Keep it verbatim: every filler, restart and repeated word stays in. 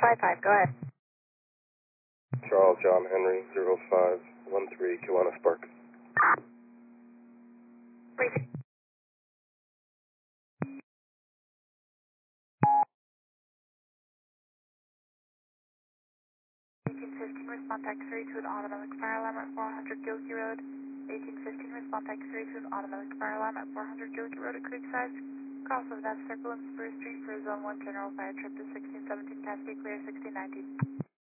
five five, go ahead. Charles John Henry, zero five one three, Kiwanis Park. Briefing. eighteen fifteen, respond taxi three to an automatic fire alarm at four hundred Gilkey Road. eighteen fifteen, respond taxi three to an automatic fire alarm at four hundred Gilkey Road at Creekside. Cross of that circle and Spruce Street for zone one general fire trip to sixteen seventeen Cascade Clear sixteen nineteen.